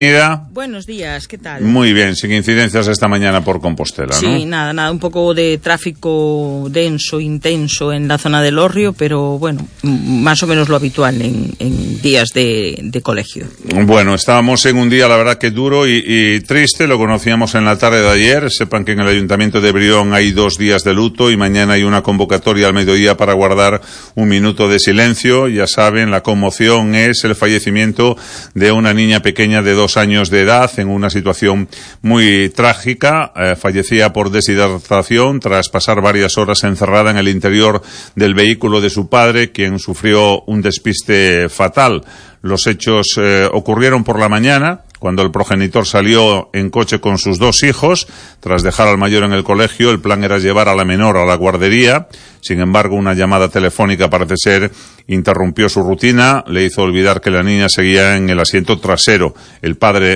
Buenos días, ¿qué tal? Muy bien, sin incidencias esta mañana por Compostela, ¿no? Sí, nada, un poco de tráfico denso, intenso en la zona del Hórreo, pero bueno, más o menos lo habitual en días de colegio. Bueno, estábamos en un día, la verdad, que duro y triste, lo conocíamos en la tarde de ayer. Sepan que en el Ayuntamiento de Brión hay 2 días de luto y mañana hay una convocatoria al mediodía para guardar un minuto de silencio. Ya saben, la conmoción es el fallecimiento de una niña pequeña de 2 años de edad en una situación muy trágica. Fallecía por deshidratación tras pasar varias horas encerrada en el interior del vehículo de su padre, quien sufrió un despiste fatal. Los hechos ocurrieron por la mañana, cuando el progenitor salió en coche con sus 2 hijos. Tras dejar al mayor en el colegio, el plan era llevar a la menor a la guardería. Sin embargo, una llamada telefónica, parece ser, interrumpió su rutina, le hizo olvidar que la niña seguía en el asiento trasero. El padre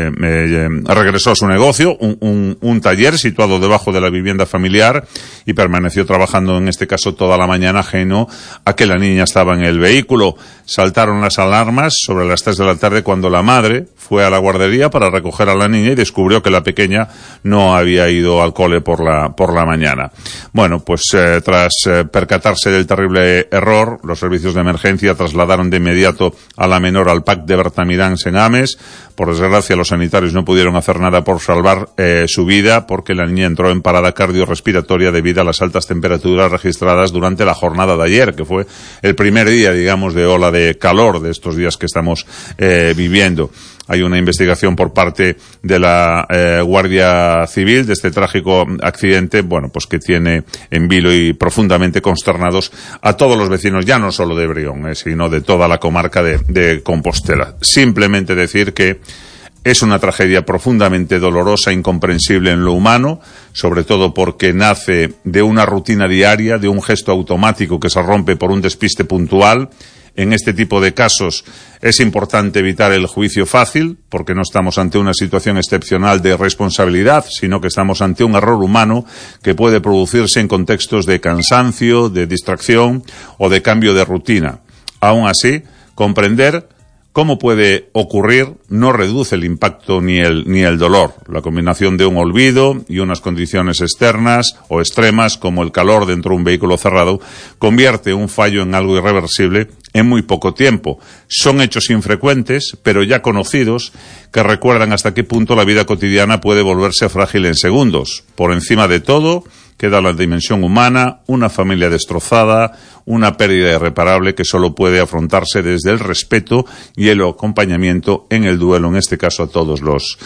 regresó a su negocio, un taller situado debajo de la vivienda familiar, y permaneció trabajando, en este caso, toda la mañana, ajeno a que la niña estaba en el vehículo. Saltaron las alarmas sobre las 3 de la tarde cuando la madre fue a la guardería para recoger a la niña y descubrió que la pequeña no había ido al cole por la mañana. Bueno, pues tras percatarse del terrible error, los servicios de emergencia trasladaron de inmediato a la menor al PAC de Bertamiráns en Ames. Por desgracia, los sanitarios no pudieron hacer nada por salvar su vida, porque la niña entró en parada cardiorrespiratoria debido a las altas temperaturas registradas durante la jornada de ayer, que fue el primer día, digamos, de ola de calor de estos días que estamos viviendo. Hay una investigación por parte de la Guardia Civil de este trágico accidente, bueno, pues que tiene en vilo y profundamente consternados a todos los vecinos, ya no solo de Brión, sino de toda la comarca de Compostela. Simplemente decir que es una tragedia profundamente dolorosa, incomprensible en lo humano, sobre todo porque nace de una rutina diaria, de un gesto automático que se rompe por un despiste puntual. En este tipo de casos es importante evitar el juicio fácil, porque no estamos ante una situación excepcional de responsabilidad, sino que estamos ante un error humano que puede producirse en contextos de cansancio, de distracción o de cambio de rutina. Aún así, comprender cómo puede ocurrir no reduce el impacto ni el dolor. La combinación de un olvido y unas condiciones externas o extremas, como el calor dentro de un vehículo cerrado, convierte un fallo en algo irreversible en muy poco tiempo. Son hechos infrecuentes, pero ya conocidos, que recuerdan hasta qué punto la vida cotidiana puede volverse frágil en segundos. Por encima de todo queda la dimensión humana, una familia destrozada, una pérdida irreparable que solo puede afrontarse desde el respeto y el acompañamiento en el duelo, en este caso a todos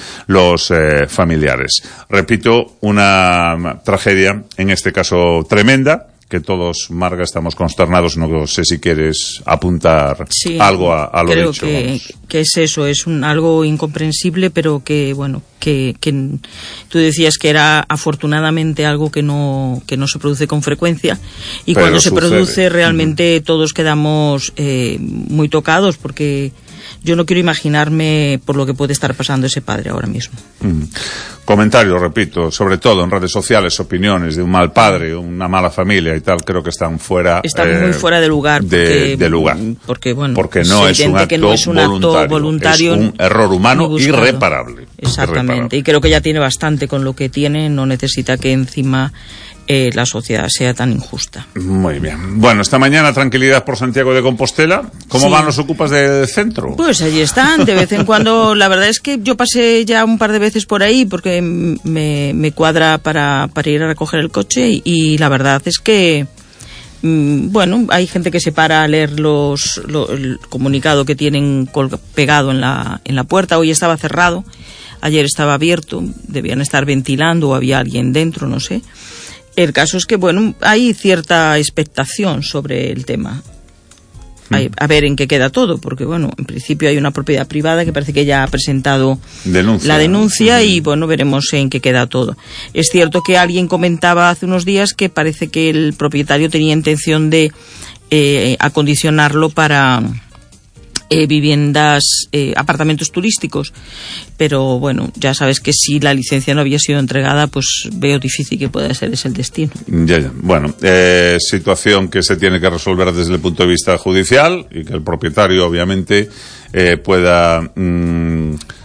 los familiares. Repito, una tragedia, en este caso tremenda, que todos, Marga, estamos consternados. No sé si quieres apuntar algo a lo dicho. Creo que es eso, es algo incomprensible, pero que, bueno, que tú decías que era afortunadamente algo que no se produce con frecuencia, y pero cuando se produce realmente todos quedamos muy tocados, porque yo no quiero imaginarme por lo que puede estar pasando ese padre ahora mismo. Comentarios, repito, sobre todo en redes sociales, opiniones de un mal padre, una mala familia y tal, creo que están fuera. Están muy fuera de lugar. Porque no es un acto voluntario. Es un error humano irreparable. Exactamente. Irreparable. Y creo que ya tiene bastante con lo que tiene, no necesita que encima la sociedad sea tan injusta. Muy bien. Bueno, esta mañana tranquilidad por Santiago de Compostela. ¿Cómo van los ocupas del centro? Pues allí están, de vez en cuando. La verdad es que yo pasé ya un par de veces por ahí porque me cuadra para ir a recoger el coche, y la verdad es que bueno, hay gente que se para a leer el comunicado que tienen pegado en la puerta. Hoy estaba cerrado, ayer estaba abierto, debían estar ventilando o había alguien dentro, no sé. El caso es que, bueno, hay cierta expectación sobre el tema. A ver en qué queda todo, porque, bueno, en principio hay una propiedad privada que parece que ya ha presentado la denuncia y, bueno, veremos en qué queda todo. Es cierto que alguien comentaba hace unos días que parece que el propietario tenía intención de acondicionarlo para viviendas, apartamentos turísticos, pero bueno, ya sabes que si la licencia no había sido entregada, pues veo difícil que pueda ser ese el destino. Ya. Bueno, situación que se tiene que resolver desde el punto de vista judicial y que el propietario obviamente pueda